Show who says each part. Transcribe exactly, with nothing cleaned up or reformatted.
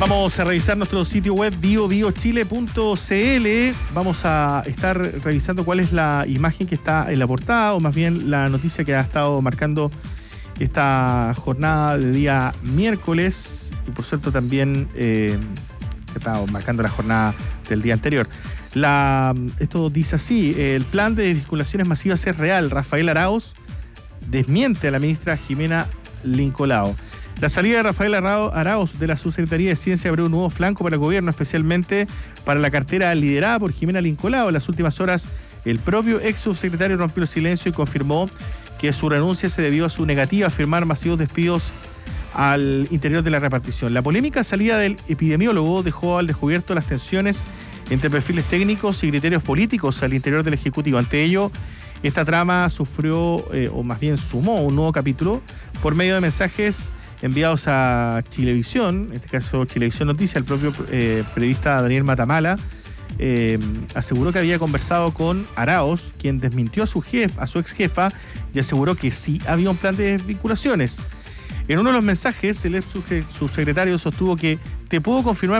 Speaker 1: Vamos a revisar nuestro sitio web bio bio chile punto c l. Vamos a estar revisando cuál es la imagen que está en la portada, o más bien la noticia que ha estado marcando esta jornada de día miércoles, y por cierto también eh, está marcando la jornada del día anterior. La, esto dice así: el plan de desvinculaciones masivas es real. Rafael Arauz desmiente a la ministra Jimena Lincolao. La salida de Rafael Arauz de la Subsecretaría de Ciencia abrió un nuevo flanco para el gobierno, especialmente para la cartera liderada por Jimena Lincolao. En las últimas horas, el propio ex subsecretario rompió el silencio y confirmó que su renuncia se debió a su negativa a firmar masivos despidos al interior de la repartición. La polémica salida del epidemiólogo dejó al descubierto las tensiones entre perfiles técnicos y criterios políticos al interior del Ejecutivo. Ante ello, esta trama sufrió, eh, o más bien sumó, un nuevo capítulo por medio de mensajes enviados a Chilevisión, en este caso Chilevisión Noticias. El propio eh, periodista Daniel Matamala eh, aseguró que había conversado con Arauz, quien desmintió a su jefa, a su ex jefa, y aseguró que sí había un plan de desvinculaciones. En uno de los mensajes, el ex subsecretario sostuvo que te puedo confirmar